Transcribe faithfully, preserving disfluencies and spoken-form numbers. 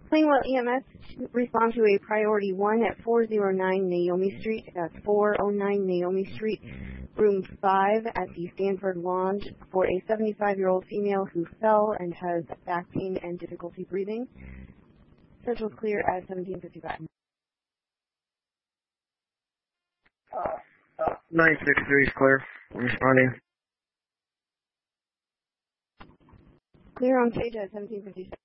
Plainwell E M S respond to a priority one at four oh nine Naomi Street. That's four oh nine Naomi Street, room five at the Stanford Lounge for a seventy-five-year-old female who fell and has back pain and difficulty breathing. Central's clear at seventeen fifty-five. Uh, nine six three is clear. I'm responding. Clear on stage at seventeen fifty-six.